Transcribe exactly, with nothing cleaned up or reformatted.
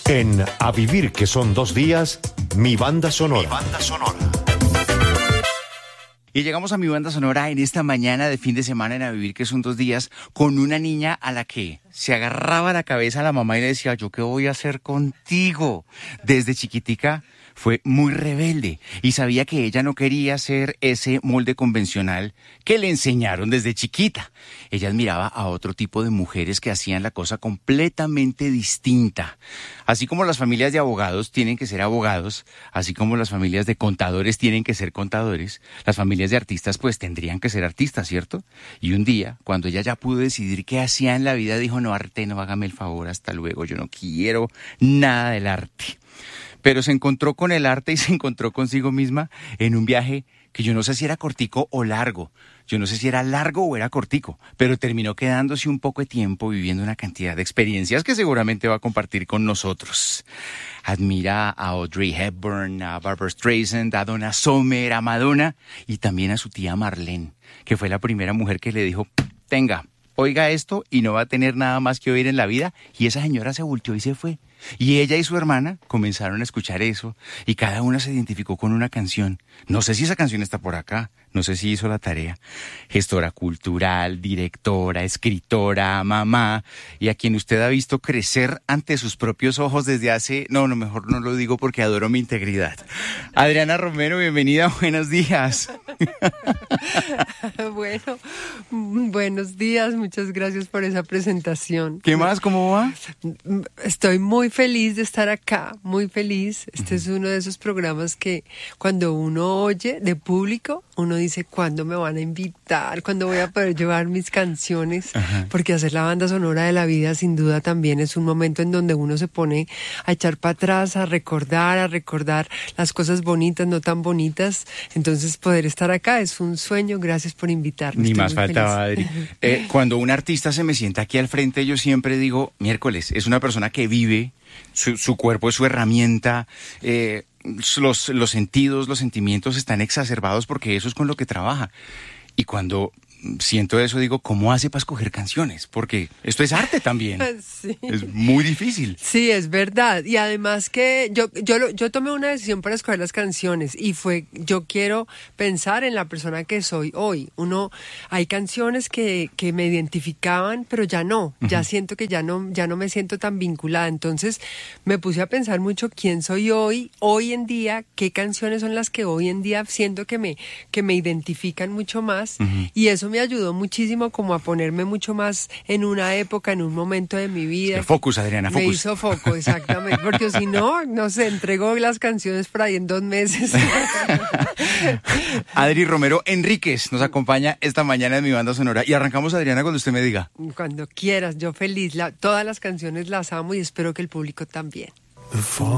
En A Vivir que son dos días, mi banda sonora. Mi banda sonora. Y llegamos a mi banda sonora en esta mañana de fin de semana en A Vivir que son dos días con una niña a la que se agarraba la cabeza a la mamá y le decía, ¿yo qué voy a hacer contigo? Desde chiquitica fue muy rebelde y sabía que ella no quería ser ese molde convencional que le enseñaron desde chiquita. Ella admiraba a otro tipo de mujeres que hacían la cosa completamente distinta. Así como las familias de abogados tienen que ser abogados, así como las familias de contadores tienen que ser contadores, las familias de artistas pues tendrían que ser artistas, ¿cierto? Y un día, cuando ella ya pudo decidir qué hacía en la vida, dijo, no, arte, no, hágame el favor, hasta luego, yo no quiero nada del arte. Pero se encontró con el arte y se encontró consigo misma en un viaje que yo no sé si era cortico o largo. Yo no sé si era largo o era cortico, pero terminó quedándose un poco de tiempo viviendo una cantidad de experiencias que seguramente va a compartir con nosotros. Admira a Audrey Hepburn, a Barbra Streisand, a Donna Summer, a Madonna y también a su tía Marlene, que fue la primera mujer que le dijo, tenga, oiga esto y no va a tener nada más que oír en la vida. Y esa señora se volteó y se fue. Y ella y su hermana comenzaron a escuchar eso y cada una se identificó con una canción. No sé si esa canción está por acá, no sé si hizo la tarea. Gestora cultural, directora, escritora, mamá y a quien usted ha visto crecer ante sus propios ojos desde hace... No, no, mejor no lo digo porque adoro mi integridad. Adriana Romero, bienvenida, buenos días. Bueno, buenos días, muchas gracias por esa presentación. ¿Qué más? ¿Cómo va? Estoy muy feliz de estar acá, muy feliz. Este uh-huh. es uno de esos programas que cuando uno oye de público, uno dice, ¿cuándo me van a invitar? ¿Cuándo voy a poder llevar mis canciones? Uh-huh. Porque hacer la banda sonora de la vida sin duda también es un momento en donde uno se pone a echar para atrás, a recordar, a recordar las cosas bonitas, no tan bonitas. Entonces poder estar acá es un sueño. Gracias por invitarme. Ni más faltaba, Adri. Eh, cuando un artista se me sienta aquí al frente, yo siempre digo, miércoles, es una persona que vive, su, su cuerpo es su herramienta, eh, los, los sentidos, los sentimientos están exacerbados porque eso es con lo que trabaja. Y cuando siento eso, digo, ¿cómo hace para escoger canciones? Porque esto es arte también. Sí. Es muy difícil. Sí, es verdad. Y además que yo, yo, yo tomé una decisión para escoger las canciones y fue, yo quiero pensar en la persona que soy hoy. Uno, hay canciones que, que me identificaban, pero ya no. Uh-huh. Ya siento que ya no, ya no me siento tan vinculada. Entonces me puse a pensar mucho quién soy hoy, hoy en día, qué canciones son las que hoy en día siento que me, que me identifican mucho más. Uh-huh. Y eso me ayudó muchísimo como a ponerme mucho más en una época, en un momento de mi vida. Focus, Adriana, focus. Me hizo foco, exactamente, porque si no, no sé, entrego las canciones por ahí en dos meses. Adri Romero Enríquez nos acompaña esta mañana en mi banda sonora y arrancamos, Adriana, cuando usted me diga. Cuando quieras, yo feliz. La, todas las canciones las amo y espero que el público también.